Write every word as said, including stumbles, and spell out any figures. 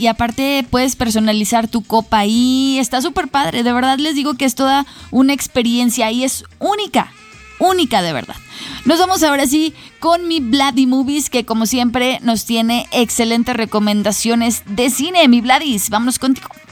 y aparte puedes personalizar tu copa ahí. Está súper padre, de verdad les digo que es toda una experiencia y es única, única de verdad. Nos vamos ahora sí con mi Vladi Movies, que como siempre nos tiene excelentes recomendaciones de cine. Mi Vladis, vámonos contigo.